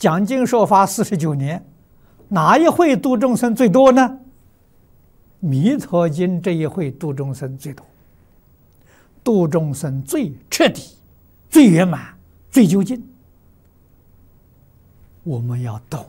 讲经说法49年，哪一会度众生最多呢？弥陀经这一会度众生最多，度众生最彻底、最圆满、最究竟。我们要懂